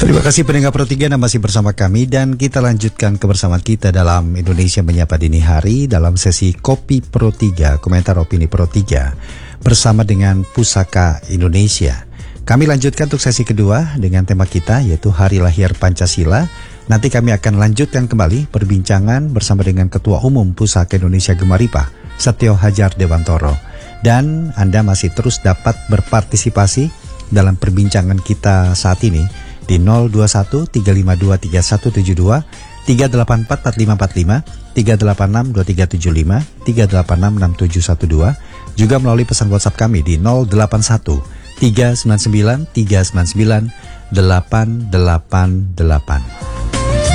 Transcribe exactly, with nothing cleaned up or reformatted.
Terima kasih pendengar Pro tiga yang masih bersama kami, dan kita lanjutkan kebersamaan kita dalam Indonesia Menyapa Dini Hari dalam sesi Kopi Pro tiga, komentar opini Pro tiga bersama dengan Pusaka Indonesia. Kami lanjutkan untuk sesi kedua dengan tema kita yaitu Hari Lahir Pancasila. Nanti kami akan lanjutkan kembali perbincangan bersama dengan Ketua Umum Pusaka Indonesia Gemaripa, Setio Hadjar Dewantoro. Dan Anda masih terus dapat berpartisipasi dalam perbincangan kita saat ini di nol dua satu tiga lima dua tiga satu tujuh dua, tiga delapan empat empat lima empat lima, tiga delapan enam dua tiga tujuh lima, tiga delapan enam enam tujuh satu dua, juga melalui pesan WhatsApp kami di nol delapan satu tiga sembilan sembilan tiga sembilan sembilan delapan delapan delapan.